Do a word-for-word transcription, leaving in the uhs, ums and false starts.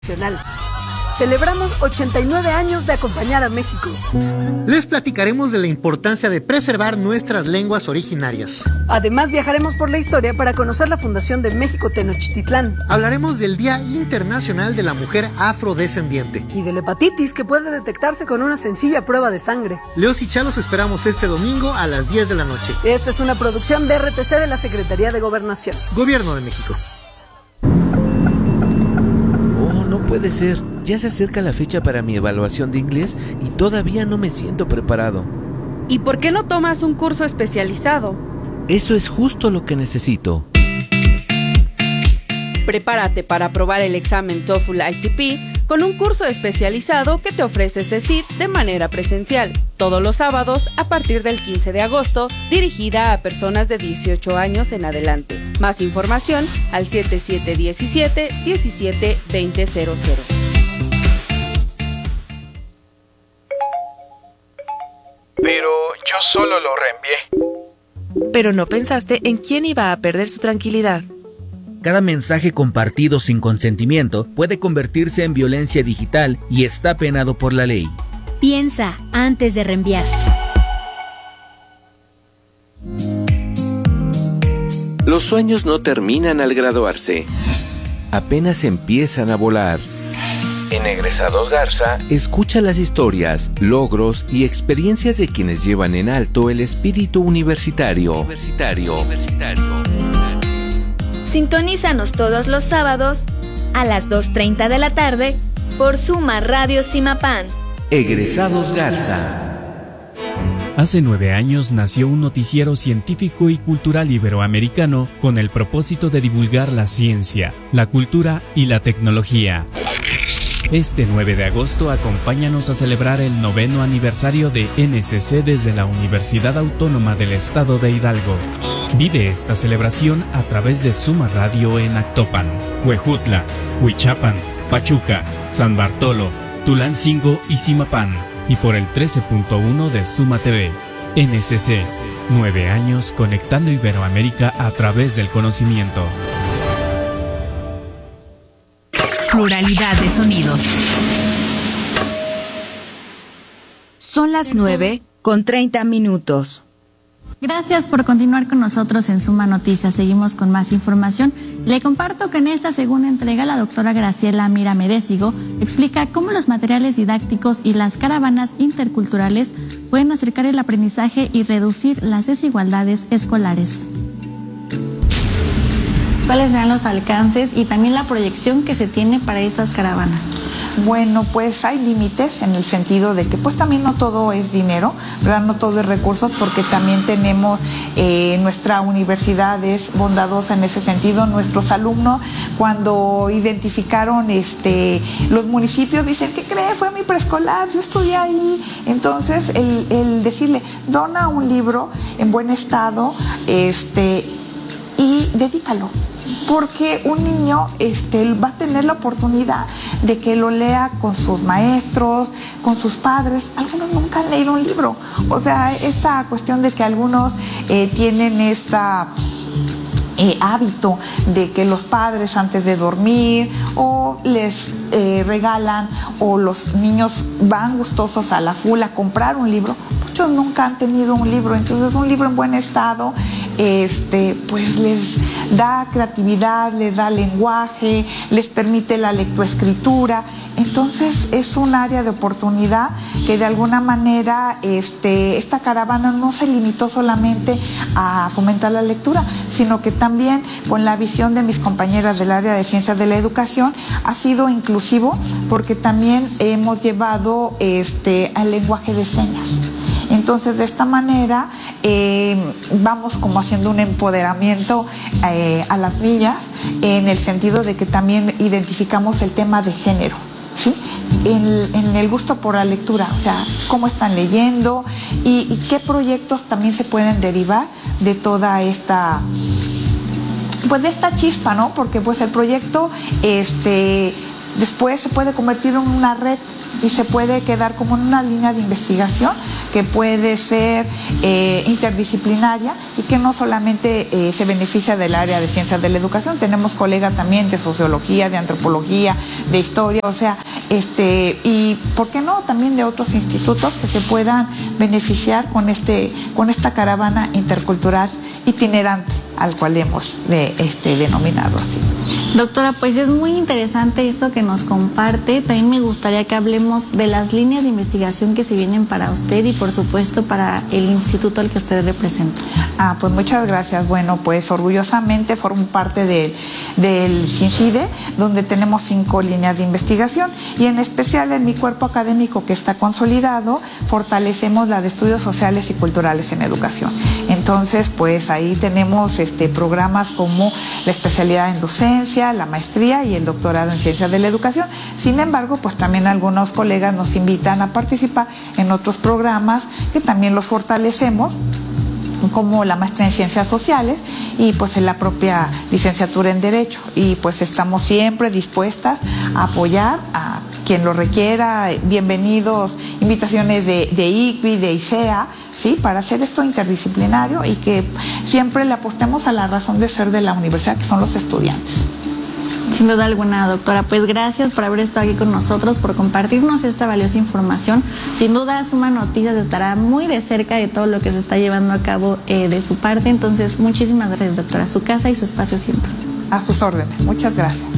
Celebramos ochenta y nueve años de acompañar a México. Les platicaremos de la importancia de preservar nuestras lenguas originarias. Además, viajaremos por la historia para conocer la fundación de México Tenochtitlán. Hablaremos del Día Internacional de la Mujer Afrodescendiente. Y de la hepatitis, que puede detectarse con una sencilla prueba de sangre. Leos y Chalos esperamos este domingo a las diez de la noche. Esta es una producción de R T C de la Secretaría de Gobernación. Gobierno de México. No puede ser, ya se acerca la fecha para mi evaluación de inglés y todavía no me siento preparado. ¿Y por qué no tomas un curso especializado? Eso es justo lo que necesito. Prepárate para aprobar el examen TOEFL I T P con un curso especializado que te ofrece C E C I T de manera presencial, todos los sábados a partir del quince de agosto, dirigida a personas de dieciocho años en adelante. Más información al siete siete uno siete, diecisiete, veinte cero cero. Pero yo solo lo reenvié. Pero no pensaste en quién iba a perder su tranquilidad. Cada mensaje compartido sin consentimiento puede convertirse en violencia digital y está penado por la ley. Piensa antes de reenviar. Los sueños no terminan al graduarse, apenas empiezan a volar. En Egresados Garza, escucha las historias, logros y experiencias de quienes llevan en alto el espíritu universitario. Universitario. Universitario. Sintonízanos todos los sábados a las dos treinta de la tarde por Suma Radio Simapán. Egresados Garza. Hace nueve años nació un noticiero científico y cultural iberoamericano con el propósito de divulgar la ciencia, la cultura y la tecnología. Este nueve de agosto acompáñanos a celebrar el noveno aniversario de N C C desde la Universidad Autónoma del Estado de Hidalgo. Vive esta celebración a través de Suma Radio en Actopan, Huejutla, Huichapan, Pachuca, San Bartolo, Tulancingo y Simapán, y por el trece punto uno de Suma T V. N C C, nueve años conectando Iberoamérica a través del conocimiento. Pluralidad de sonidos. Son las nueve con treinta minutos. Gracias por continuar con nosotros en Suma Noticias. Seguimos con más información. Le comparto que en esta segunda entrega la doctora Graciela Mira Medésigo explica cómo los materiales didácticos y las caravanas interculturales pueden acercar el aprendizaje y reducir las desigualdades escolares. ¿Cuáles serán los alcances y también la proyección que se tiene para estas caravanas? Bueno, pues hay límites en el sentido de que pues también no todo es dinero, ¿verdad? No todo es recursos, porque también tenemos, eh, nuestra universidad es bondadosa en ese sentido. Nuestros alumnos, cuando identificaron este, los municipios, dicen, ¿qué cree? Fue mi preescolar, yo estudié ahí. Entonces, el, el decirle, dona un libro en buen estado este, y dedícalo. Porque un niño este, va a tener la oportunidad de que lo lea con sus maestros, con sus padres. Algunos nunca han leído un libro. O sea, esta cuestión de que algunos eh, tienen esta eh, hábito de que los padres antes de dormir o les eh, regalan o los niños van gustosos a la fula a comprar un libro. Muchos nunca han tenido un libro, entonces un libro en buen estado este, pues les da creatividad, les da lenguaje, les permite la lectoescritura. Entonces es un área de oportunidad que de alguna manera este, esta caravana no se limitó solamente a fomentar la lectura, sino que también con la visión de mis compañeras del área de ciencias de la educación ha sido inclusivo, porque también hemos llevado este, al lenguaje de señas. Entonces, de esta manera eh, vamos como haciendo un empoderamiento eh, a las niñas, en el sentido de que también identificamos el tema de género, ¿sí? En, en el gusto por la lectura, o sea, cómo están leyendo y, y qué proyectos también se pueden derivar de toda esta, pues de esta chispa, ¿no? Porque pues el proyecto, este... después se puede convertir en una red y se puede quedar como en una línea de investigación que puede ser eh, interdisciplinaria y que no solamente eh, se beneficia del área de ciencias de la educación, tenemos colegas también de sociología, de antropología, de historia, o sea, este, y por qué no, también de otros institutos que se puedan beneficiar con, este, con esta caravana intercultural itinerante al cual hemos de, este, denominado así. Doctora, pues es muy interesante esto que nos comparte. También me gustaría que hablemos de las líneas de investigación que se vienen para usted y por supuesto para el instituto al que usted representa. Ah, pues muchas gracias. Bueno, pues orgullosamente formo parte de, del CINCIDE, donde tenemos cinco líneas de investigación y en especial en mi cuerpo académico que está consolidado, fortalecemos la de estudios sociales y culturales en educación. Entonces, pues ahí tenemos este, programas como la especialidad en docencia, la maestría y el doctorado en ciencias de la educación. Sin embargo, pues también algunos colegas nos invitan a participar en otros programas que también los fortalecemos, como la maestría en ciencias sociales y pues en la propia licenciatura en derecho, y pues estamos siempre dispuestas a apoyar a quien lo requiera. Bienvenidos, invitaciones de, de I C B I, de I C E A, ¿sí? Para hacer esto interdisciplinario y que siempre le apostemos a la razón de ser de la universidad, que son los estudiantes. Sin duda alguna, doctora. Pues gracias por haber estado aquí con nosotros, por compartirnos esta valiosa información. Sin duda, Suma Noticias estará muy de cerca de todo lo que se está llevando a cabo eh, de su parte. Entonces, muchísimas gracias, doctora. Su casa y su espacio siempre. A sus órdenes. Muchas gracias.